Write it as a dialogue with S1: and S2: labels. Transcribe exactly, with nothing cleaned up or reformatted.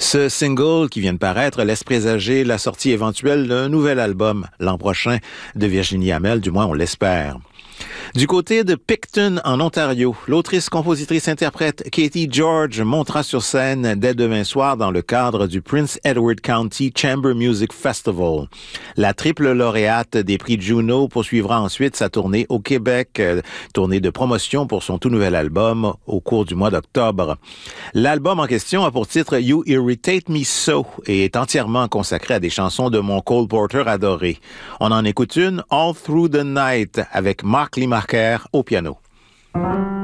S1: Ce single qui vient de paraître laisse présager la sortie éventuelle d'un nouvel album l'an prochain de Virginie Hamel, du moins on l'espère. Du côté de Picton, en Ontario, l'autrice, compositrice, interprète Katie George montera sur scène dès demain soir dans le cadre du Prince Edward County Chamber Music Festival. La triple lauréate des prix Juno poursuivra ensuite sa tournée au Québec, euh, tournée de promotion pour son tout nouvel album au cours du mois d'octobre. L'album en question a pour titre You Irritate Me So et est entièrement consacré à des chansons de mon Cole Porter adoré. On en écoute une, All Through the Night, avec Mark Lee Marquer au piano.